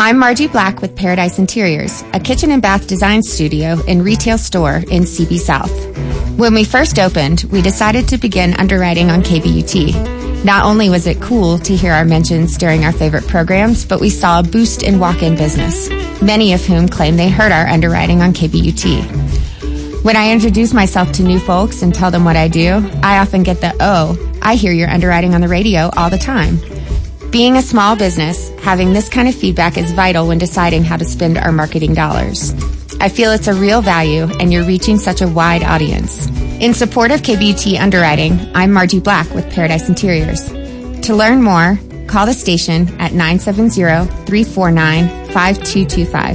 I'm Margie Black with Paradise Interiors, a kitchen and bath design studio and retail store in CB South. When we first opened, we decided to begin underwriting on KBUT. Not only was it cool to hear our mentions during our favorite programs, but we saw a boost in walk-in business, many of whom claim they heard our underwriting on KBUT. When I introduce myself to new folks and tell them what I do, I often get the, "Oh, I hear your underwriting on the radio all the time." Being a small business, having this kind of feedback is vital when deciding how to spend our marketing dollars. I feel it's a real value, and you're reaching such a wide audience. In support of KBUT underwriting, I'm Margie Black with Paradise Interiors. To learn more, call the station at 970-349-5225.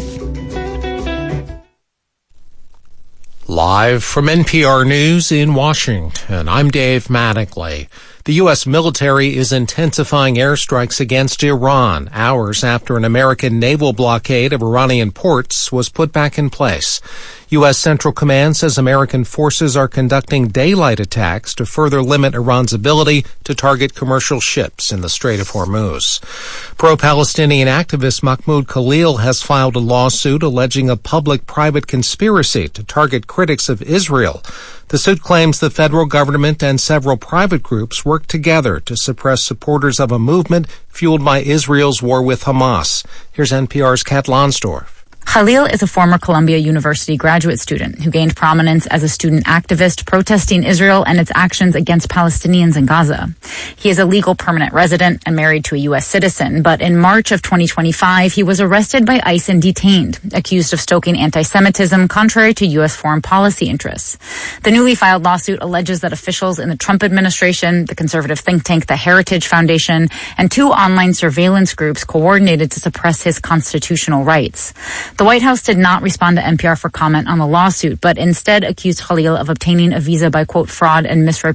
Live from NPR News in Washington, I'm Dave Mattingly. The U.S. military is intensifying airstrikes against Iran hours after an American naval blockade of Iranian ports was put back in place. U.S. Central Command says American forces are conducting daylight attacks to further limit Iran's ability to target commercial ships in the Strait of Hormuz. Pro-Palestinian activist Mahmoud Khalil has filed a lawsuit alleging a public-private conspiracy to target critics of Israel. The suit claims the federal government and several private groups worked together to suppress supporters of a movement fueled by Israel's war with Hamas. Here's NPR's Kat Lonsdorf. Khalil is a former Columbia University graduate student who gained prominence as a student activist protesting Israel and its actions against Palestinians in Gaza. He is a legal permanent resident and married to a U.S. citizen, but in March of 2025, he was arrested by ICE and detained, accused of stoking anti-Semitism contrary to U.S. foreign policy interests. The newly filed lawsuit alleges that officials in the Trump administration, the conservative think tank The Heritage Foundation, and two online surveillance groups coordinated to suppress his constitutional rights. The White House did not respond to NPR for comment on the lawsuit, but instead accused Khalil of obtaining a visa by, quote, fraud and misrepresentation